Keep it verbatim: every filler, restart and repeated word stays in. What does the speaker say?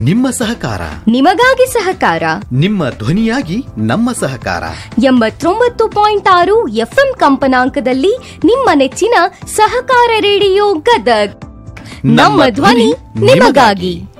ನಿಮ್ಮ ಸಹಕಾರ ನಿಮಗಾಗಿ ಸಹಕಾರ ನಿಮ್ಮ ಧ್ವನಿಯಾಗಿ ನಮ್ಮ ಸಹಕಾರ ಎಂಬತ್ತೊಂಬತ್ತು ಪಾಯಿಂಟ್ ಆರು ಎಫ್ಎಂ ಕಂಪನಾಂಕದಲ್ಲಿ ನಿಮ್ಮ ನೆಚ್ಚಿನ ಸಹಕಾರ ರೇಡಿಯೋ ಗದಗ್ ನಮ್ಮ ಧ್ವನಿ ನಿಮಗಾಗಿ.